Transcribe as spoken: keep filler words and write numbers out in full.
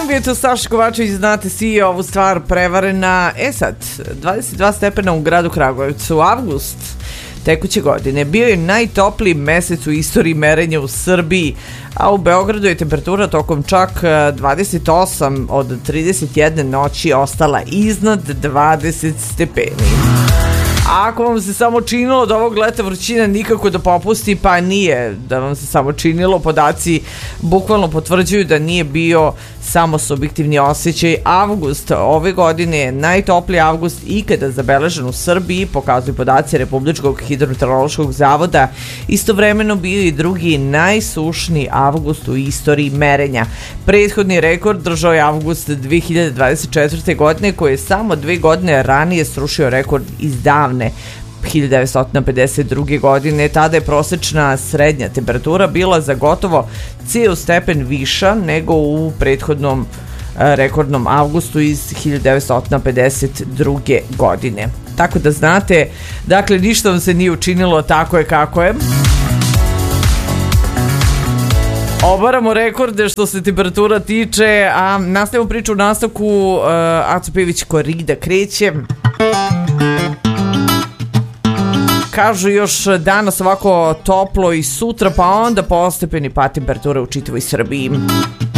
je to Saša Kovačević, znate svi ovu stvar prevarena. E sad, dvadeset dva stepena u gradu Kragujevcu, avgust tekuće godine bio je najtopliji mesec u istoriji merenja u Srbiji, a u Beogradu je temperatura tokom čak dvadeset osam od trideset jedne noći ostala iznad dvadeset stepeni. A ako vam se samo činilo da ovog leta vrućina nikako da popusti, pa nije da vam se samo činilo, podaci bukvalno potvrđuju da nije bio samo subjektivni osjećaj. Avgust ove godine je najtopliji avgust ikada zabeležen u Srbiji, pokazuju podaci Republičkog hidrometeorološkog zavoda. Istovremeno bio i drugi najsušniji avgust u istoriji merenja. Prethodni rekord držao je avgust dve hiljade dvadeset četvrte. godine, koji je samo dve godine ranije srušio rekord iz davne hiljadu devetsto pedeset druge. godine. Tada je prosečna srednja temperatura bila za gotovo ceo stepen viša nego u prethodnom rekordnom avgustu iz hiljadu devetsto pedeset druge. godine. Tako da znate, dakle ništa vam se nije učinilo, tako je kako je. Obaramo rekorde što se temperatura tiče, a nastavimo priču u nastavku. uh, Aco Pević Korida kreće. Kažu još danas ovako toplo i sutra, pa onda postepeni pad temperature u čitavoj Srbiji.